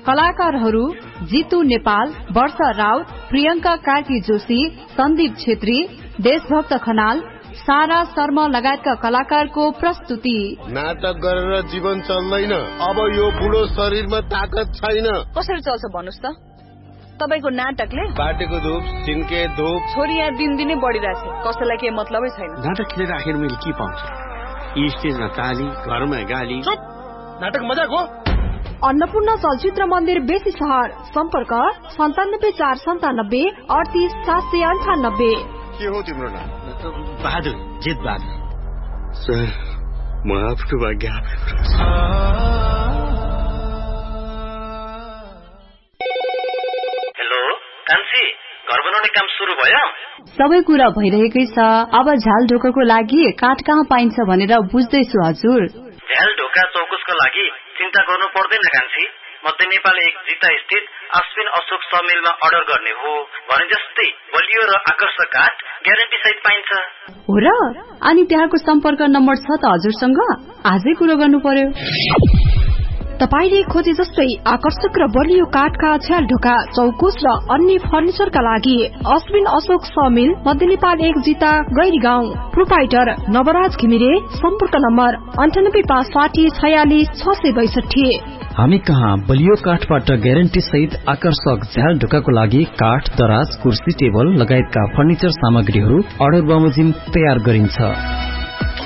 कलाकारहरू जितु नेपाल, वर्षा राउत, प्रियंका कार्की जोशी, सन्दीप छेत्री, देशभक्त खनाल, सारा शर्मा लगायतका कलाकारको प्रस्तुति। नाटक गरेर जीवन चल्दैन, अब यो बुढो शरीरमा ताकत छैन। कसरी चल्छ भन्नुस् त? तपाईको नाटकले बाटेको धूप, सिन्के धूप, छोरी यहाँ दिनदिनै बढिरहेछ, कसैलाई केही मतलबै छैन। नाटक खेलेर आखिर मैले के पाउँछु? स्टेजमा ताली, घरमा गाली। चुप, नाटक मजाक हो। अन्नपूर्ण चलचित्र मन्दिर बेसी सहर, सम्पर्क 97497 38798। के हो तिम्रो नाम? बहादुर, जित बहादुर। सर, म आफ्नो भाग्य। हेलो कान्छी, घर बनाउने काम सुरु भयो? सबै कुरा भइरहेकै छ। अब झ्याल ढोकाको लागि काठ कहाँ पाइन्छ भनेर बुझ्दैछु हजुर। झ्याल ढोका चौकुसको लागि चिन्ता गर्नु पर्दैन कान्छी। मध्य नेपाल 1 जिता स्थित अश्विन अशोक समिलमा अर्डर गर्ने हो भने जस्तै बलियो र आकर्षक काठ ग्यारेन्टी सहित पाइन्छ। हो र? अनि त्यहाँको सम्पर्क नम्बर छ त हजुरसँग? आजै कुरो गर्नु पर्यो। तपाईले खोजे जस्तै आकर्षक र बलियो काठका झ्याल ढोका, चौकुस र अन्य फर्निचरका लागि अश्विन अशोक समिल, मध्य नेपाल 1 जिता गैरीगाउँ। प्रोपाइटर नवराज घिमिरे। सम्पर्क नम्बर 9856466662। हामी कहाँ बलियो काठबाट ग्यारेन्टी सहित आकर्षक झ्याल ढोकाको लागि काठ, दराज, कुर्सी, टेबल लगायतका फर्निचर सामग्रीहरू अर्डर बमोजिम तयार गरिन्छ।